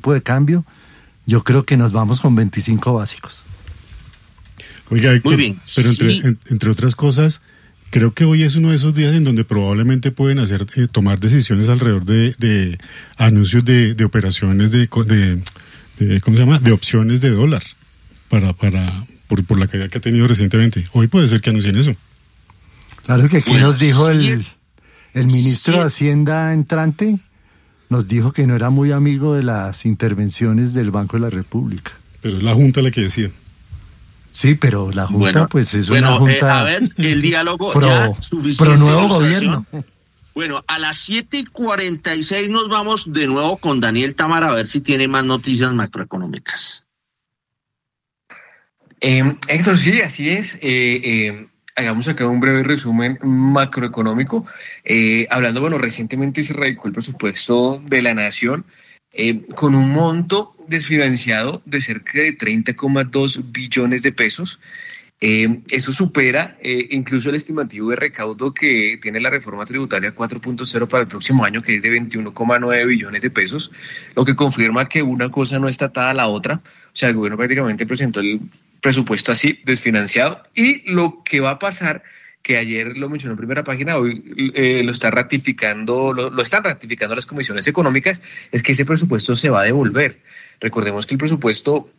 tipo de cambio, yo creo que nos vamos con 25 básicos. Oiga, Héctor, muy bien. Pero Sí. entre otras cosas, creo que hoy es uno de esos días en donde probablemente pueden tomar decisiones alrededor de anuncios de operaciones de ¿cómo se llama? De opciones de dólar por la caída que ha tenido recientemente. Hoy puede ser que anuncien eso. Claro que aquí Bueno, nos dijo sí. el ministro Sí. de Hacienda entrante, nos dijo que no era muy amigo de las intervenciones del Banco de la República. Pero es la Junta la que decide. Sí, pero la Junta Bueno, pues es bueno, una Junta a ver, el diálogo pro, ya suficiente pro nuevo ilustración. gobierno. Bueno, a las 7:46 nos vamos de nuevo con Daniel Támara a ver si tiene más noticias macroeconómicas. Héctor, sí, así es. Hagamos acá un breve resumen macroeconómico. Hablando, bueno, recientemente se radicó el presupuesto de la Nación con un monto desfinanciado de cerca de 30,2 billones de pesos. Eso supera incluso el estimativo de recaudo que tiene la reforma tributaria 4.0 para el próximo año, que es de 21,9 billones de pesos, lo que confirma que una cosa no está atada a la otra. O sea, el gobierno prácticamente presentó el presupuesto así, desfinanciado, y lo que va a pasar, que ayer lo mencionó en primera página, hoy lo están ratificando las comisiones económicas, es que ese presupuesto se va a devolver. Recordemos que el presupuesto,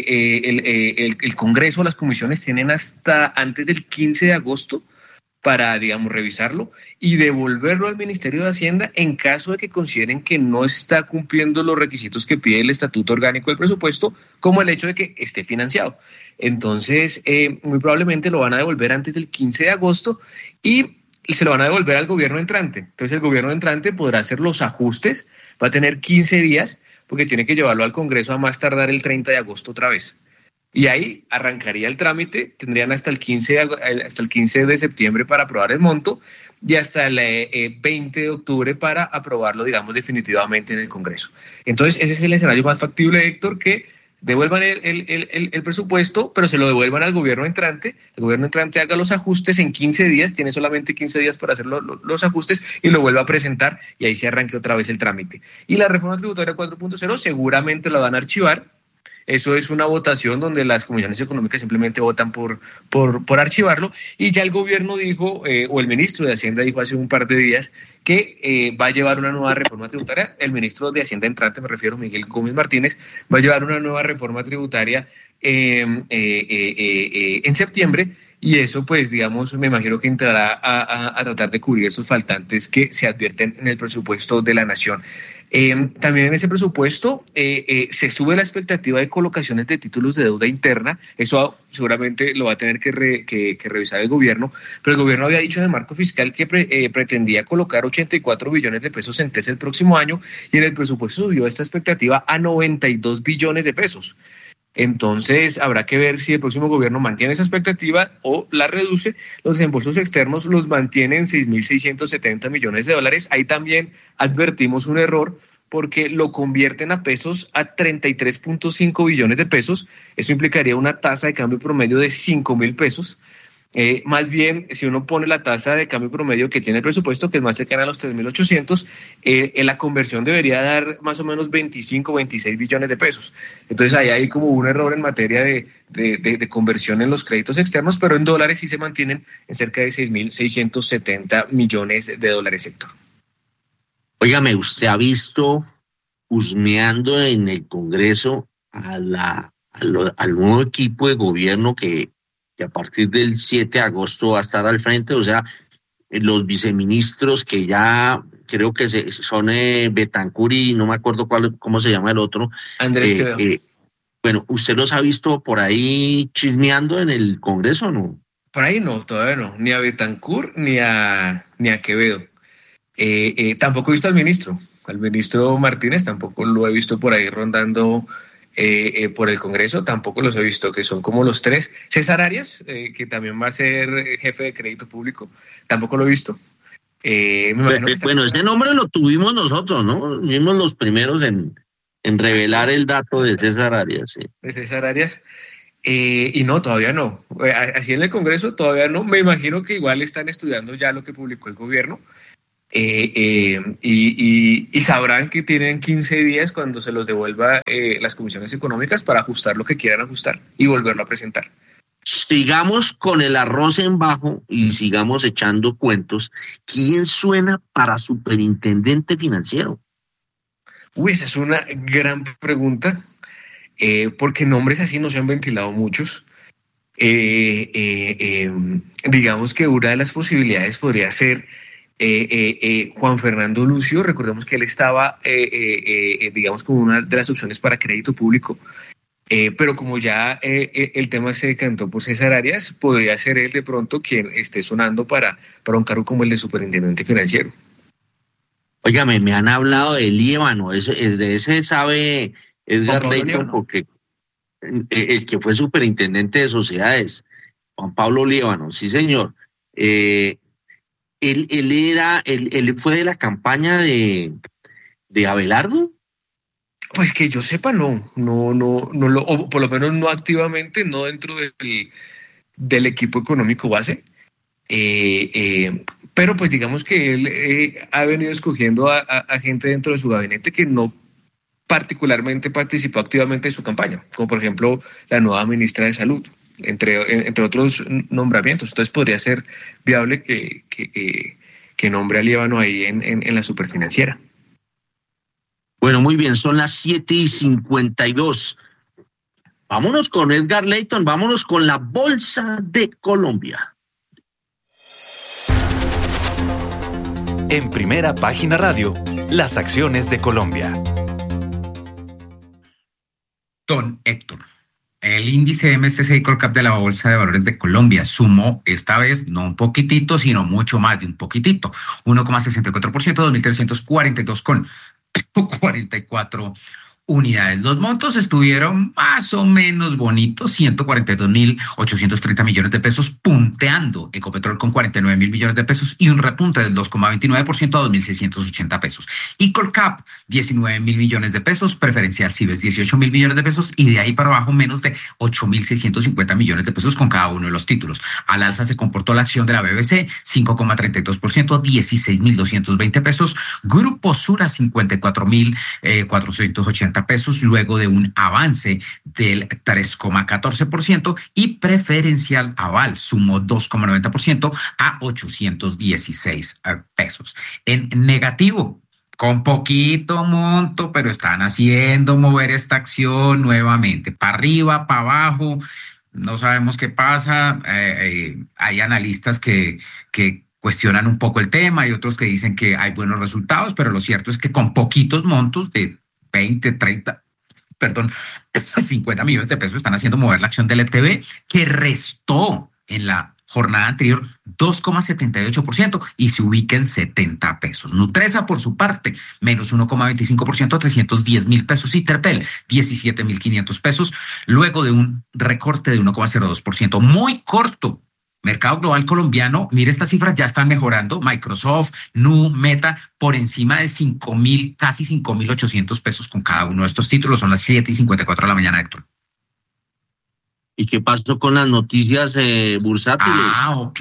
el Congreso, las comisiones tienen hasta antes del 15 de agosto para, digamos, revisarlo y devolverlo al Ministerio de Hacienda en caso de que consideren que no está cumpliendo los requisitos que pide el Estatuto Orgánico del Presupuesto, como el hecho de que esté financiado. Entonces, muy probablemente lo van a devolver antes del 15 de agosto y se lo van a devolver al gobierno entrante. Entonces, el gobierno entrante podrá hacer los ajustes, va a tener 15 días, porque tiene que llevarlo al Congreso a más tardar el 30 de agosto otra vez. Y ahí arrancaría el trámite, tendrían hasta el 15 de septiembre para aprobar el monto y hasta el 20 de octubre para aprobarlo, digamos, definitivamente en el Congreso. Entonces, ese es el escenario más factible, Héctor, que devuelvan el presupuesto, pero se lo devuelvan al gobierno entrante, el gobierno entrante haga los ajustes en 15 días, tiene solamente 15 días para hacer los ajustes y lo vuelva a presentar y ahí se arranque otra vez el trámite. Y la reforma tributaria 4.0 seguramente la van a archivar. Eso es una votación donde las comisiones económicas simplemente votan por archivarlo, y ya el gobierno dijo, o el ministro de Hacienda dijo hace un par de días, que va a llevar una nueva reforma tributaria. El ministro de Hacienda entrante, me refiero a Miguel Gómez Martínez, va a llevar una nueva reforma tributaria en septiembre, y eso, pues, digamos, me imagino que entrará a tratar de cubrir esos faltantes que se advierten en el presupuesto de la Nación. También en ese presupuesto se sube la expectativa de colocaciones de títulos de deuda interna. Eso seguramente lo va a tener que revisar el gobierno, pero el gobierno había dicho en el marco fiscal que pretendía colocar 84 billones de pesos en TES el próximo año, y en el presupuesto subió esta expectativa a 92 billones de pesos. Entonces habrá que ver si el próximo gobierno mantiene esa expectativa o la reduce. Los desembolsos externos los mantiene en 6.670 millones de dólares. Ahí también advertimos un error, porque lo convierten a pesos a 33.5 billones de pesos. Eso implicaría una tasa de cambio promedio de 5.000 pesos. Más bien, si uno pone la tasa de cambio promedio que tiene el presupuesto, que es más cercana a los 3.800, la conversión debería dar más o menos 25, 26 billones de pesos. Entonces ahí hay como un error en materia de conversión en los créditos externos, pero en dólares sí se mantienen en cerca de 6.670 millones de dólares, Héctor. Óigame, ¿usted ha visto husmeando en el Congreso al nuevo equipo de gobierno que a partir del 7 de agosto va a estar al frente? O sea, los viceministros que ya creo que son Betancur y no me acuerdo cómo se llama el otro. Andrés Quevedo. Bueno, ¿usted los ha visto por ahí chismeando en el Congreso o no? Por ahí no, todavía no, ni a Betancur ni a Quevedo. Tampoco he visto al ministro Martínez, tampoco lo he visto por ahí rondando por el Congreso, tampoco los he visto, que son como los tres. César Arias, que también va a ser jefe de crédito público, tampoco lo he visto. Bueno, ese nombre lo tuvimos nosotros, ¿no? Fuimos los primeros en revelar el dato de César Arias. Sí. De César Arias. Y no, todavía no. Así en el Congreso todavía no. Me imagino que igual están estudiando ya lo que publicó el gobierno. y sabrán que tienen 15 días cuando se los devuelva las comisiones económicas para ajustar lo que quieran ajustar y volverlo a presentar. Sigamos con el arroz en bajo y sigamos echando cuentos. ¿Quién suena para superintendente financiero? Uy, esa es una gran pregunta, porque nombres así no se han ventilado muchos. Digamos que una de las posibilidades podría ser Juan Fernando Lucio. Recordemos que él estaba, digamos, como una de las opciones para crédito público. Pero como ya el tema se decantó por César Arias, podría ser él de pronto quien esté sonando para un cargo como el de superintendente financiero. Óigame, me han hablado de Líbano, de ese sabe Edgar Leighton, porque el que fue superintendente de sociedades, Juan Pablo Líbano, sí señor. Él fue de la campaña de Abelardo. Pues que yo sepa, no, o por lo menos no activamente, no dentro del equipo económico base. Pero pues digamos que él ha venido escogiendo a gente dentro de su gabinete que no particularmente participó activamente en su campaña, como por ejemplo la nueva ministra de Salud, entre otros nombramientos. Entonces podría ser viable que nombre a Líbano ahí en la superfinanciera. Bueno, muy bien, son las 7:52. Vámonos con Edgar Leighton, vámonos con la Bolsa de Colombia. En Primera Página Radio, las acciones de Colombia. Don Héctor, el índice MSCI Colcap de la Bolsa de Valores de Colombia sumó esta vez no un poquitito, sino mucho más de un poquitito, 1,64%, 2.342,44 unidades. Los montos estuvieron más o menos bonitos, 142.830 millones de pesos, punteando Ecopetrol con 49.000 millones de pesos y un repunte del 2,29% a 2.680 pesos. Y Colcap, 19.000 millones de pesos, Preferencial Cibes, 18.000 millones de pesos y de ahí para abajo menos de 8.650 millones de pesos con cada uno de los títulos. Al alza se comportó la acción de la BBC, 5,32%, 16.220 pesos. Grupo Sura, 54.480 pesos, luego de un avance del 3,14%, y Preferencial Aval sumó 2,90% a 816 pesos. En negativo, con poquito monto, pero están haciendo mover esta acción nuevamente, para arriba, para abajo, no sabemos qué pasa. Hay analistas que cuestionan un poco el tema y otros que dicen que hay buenos resultados, pero lo cierto es que con poquitos montos de 50 millones de pesos están haciendo mover la acción del ETB, que restó en la jornada anterior 2,78% y se ubica en 70 pesos. Nutresa, por su parte, menos 1,25% a 310.000 pesos y Terpel, 17.500 pesos, luego de un recorte de 1,02%. Muy corto. Mercado global colombiano, mire estas cifras, ya están mejorando. Microsoft, Nu, Meta, por encima de 5.000, casi 5.800 pesos con cada uno de estos títulos. Son las 7:54 de la mañana, Héctor. ¿Y qué pasó con las noticias bursátiles? Ok,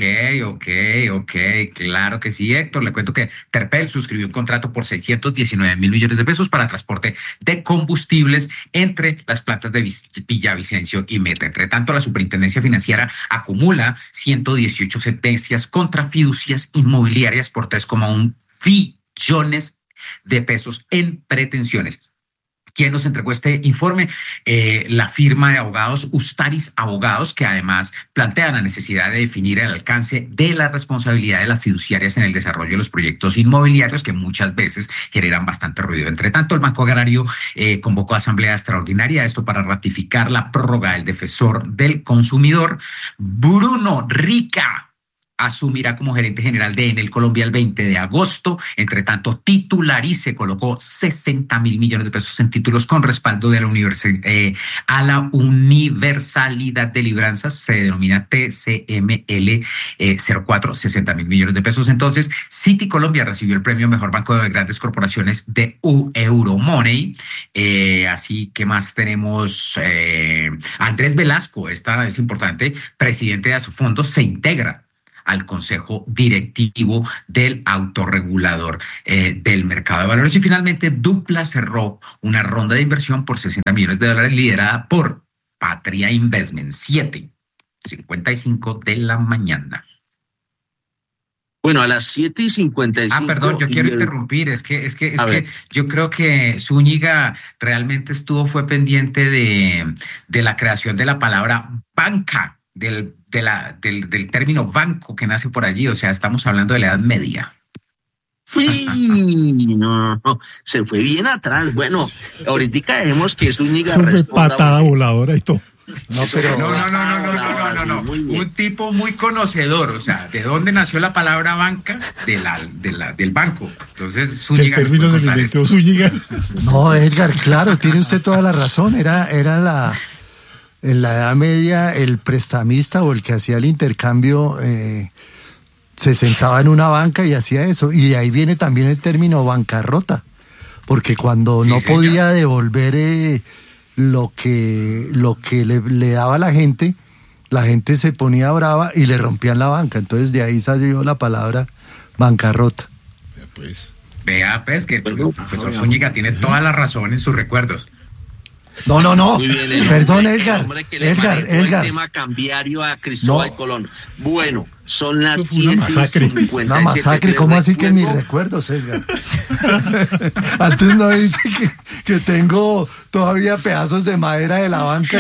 claro que sí, Héctor. Le cuento que Terpel suscribió un contrato por 619.000 millones de pesos para transporte de combustibles entre las plantas de Villavicencio y Meta. Entre tanto, la Superintendencia Financiera acumula 118 sentencias contra fiducias inmobiliarias por 3,1 billones de pesos en pretensiones. ¿Quién nos entregó este informe? La firma de abogados Ustaris Abogados, que además plantea la necesidad de definir el alcance de la responsabilidad de las fiduciarias en el desarrollo de los proyectos inmobiliarios, que muchas veces generan bastante ruido. Entre tanto, el Banco Agrario convocó asamblea extraordinaria, esto para ratificar la prórroga del defensor del consumidor. Bruno Rica asumirá como gerente general de Enel Colombia el 20 de agosto. Entre tanto, Titularice colocó 60.000 millones de pesos en títulos con respaldo de la a la Universalidad de Libranzas, se denomina TCML 04, 60.000 millones de pesos. Entonces, Citi Colombia recibió el premio Mejor Banco de Grandes Corporaciones de Euromoney. Así que más tenemos Andrés Velasco, esta es importante, presidente de Asofondo, se integra al Consejo Directivo del Autorregulador del Mercado de Valores. Y finalmente, Dupla cerró una ronda de inversión por $60 millones liderada por Patria Investment, 7:55 de la mañana. Bueno, a las 7:55. Perdón, yo quiero interrumpir. Es que yo creo que Zúñiga realmente fue pendiente de la creación de la palabra banca, del término banco que nace por allí. O sea, estamos hablando de la Edad Media. Sí, no, se fue bien atrás. Bueno, ahorita dejemos que Zúñiga responda. Eso fue patada voladora y todo. No. Un tipo muy conocedor, o sea, ¿de dónde nació la palabra banca? Del banco. Entonces, Zúñiga. El término se lo inventó Zúñiga. No, Edgar, claro, tiene usted toda la razón. Era en la Edad Media el prestamista o el que hacía el intercambio se sentaba en una banca y hacía eso. Y de ahí viene también el término bancarrota, porque cuando no podía devolver lo que le daba a la gente se ponía brava y le rompían la banca. Entonces de ahí salió la palabra bancarrota. Vea pues que el profesor Zúñiga tiene toda la razón en sus recuerdos. No. Bien, perdón, Edgar. Edgar. El tema cambiario a Cristóbal Colón. Bueno, son las 7:57. Una masacre, ¿cómo así que mis recuerdos, Edgar? Antes no dice que tengo todavía pedazos de madera de la banca.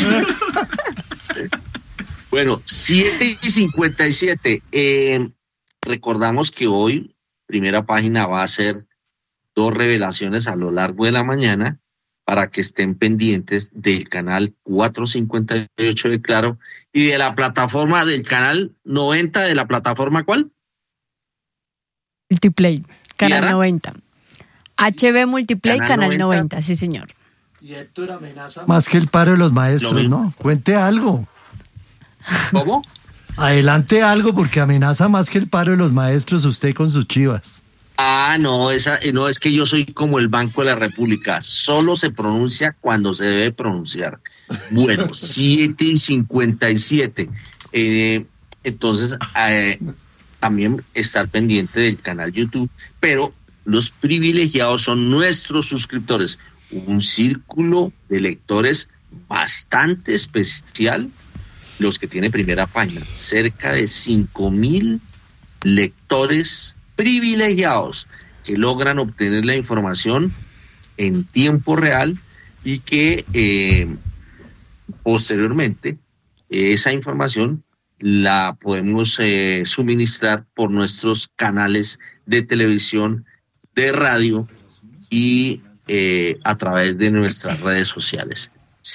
Bueno, 7:57. Recordamos que hoy, Primera Página va a hacer 2 revelaciones a lo largo de la mañana, para que estén pendientes del canal 458 de Claro y de la plataforma del canal 90 de la plataforma ¿cuál? Multiplay, canal 90. HB Multiplay, canal 90, sí señor. Y Héctor amenaza más que el paro de los maestros, ¿no? Cuente algo. ¿Cómo? Adelante algo, porque amenaza más que el paro de los maestros usted con sus chivas. No, es que yo soy como el Banco de la República, solo se pronuncia cuando se debe pronunciar. Bueno, 7:57. Entonces, también estar pendiente del canal YouTube, pero los privilegiados son nuestros suscriptores, un círculo de lectores bastante especial, los que tiene Primera Página, cerca de 5,000 lectores privilegiados que logran obtener la información en tiempo real y que posteriormente esa información la podemos suministrar por nuestros canales de televisión, de radio y a través de nuestras redes sociales.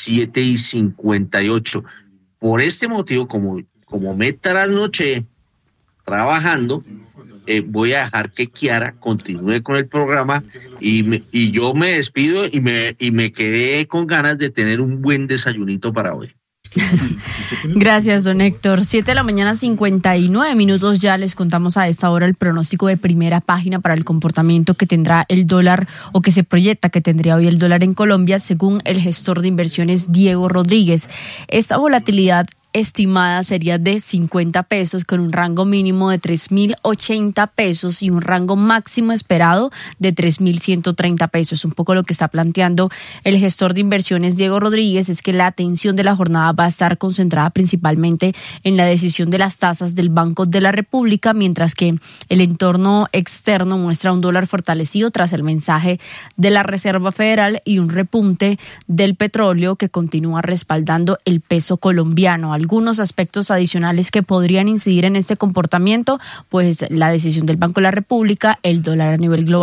7:58. Por este motivo, como me trasnoché trabajando, voy a dejar que Kiara continúe con el programa y yo me despido y me quedé con ganas de tener un buen desayunito para hoy. Gracias, don Héctor. 7:59 a.m. ya les contamos a esta hora el pronóstico de Primera Página para el comportamiento que tendrá el dólar o que se proyecta que tendría hoy el dólar en Colombia, según el gestor de inversiones Diego Rodríguez. Esta volatilidad estimada sería de 50 pesos con un rango mínimo de 3.080 pesos y un rango máximo esperado de 3.130 pesos. Un poco lo que está planteando el gestor de inversiones Diego Rodríguez es que la atención de la jornada va a estar concentrada principalmente en la decisión de las tasas del Banco de la República, mientras que el entorno externo muestra un dólar fortalecido tras el mensaje de la Reserva Federal y un repunte del petróleo que continúa respaldando el peso colombiano. Algunos aspectos adicionales que podrían incidir en este comportamiento, pues la decisión del Banco de la República, el dólar a nivel global